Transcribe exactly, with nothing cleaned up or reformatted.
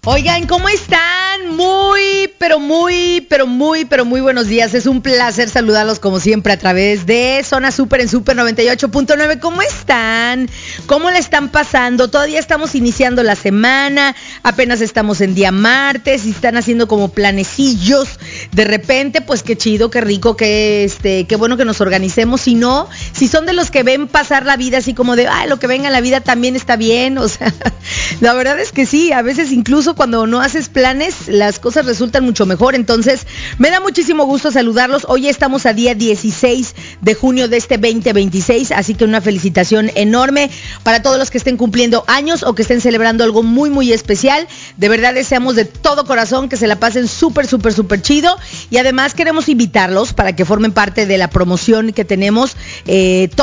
Oigan, ¿cómo están? Muy, pero muy, pero muy, pero muy buenos días. Es un placer saludarlos como siempre a través de Zona Super en Super noventa y ocho punto nueve. ¿Cómo están? ¿Cómo la están pasando? Todavía estamos iniciando la semana, apenas estamos en día martes y están haciendo como planecillos. De repente, pues qué chido, qué rico, qué, este, qué bueno que nos organicemos. Si no, si son de los que ven pasar la vida así como de, ay, lo que venga en la vida también está bien. O sea, la verdad es que sí, a veces incluso cuando no haces planes, las cosas resultan mucho mejor. Entonces, me da muchísimo gusto saludarlos. Hoy estamos a día dieciséis de junio de este veinte veintiséis, así que una felicitación enorme para todos los que estén cumpliendo años o que estén celebrando algo muy, muy especial. De verdad deseamos de todo corazón que se la pasen súper, súper, súper chido. Y además queremos invitarlos para que formen parte de la promoción que tenemos eh,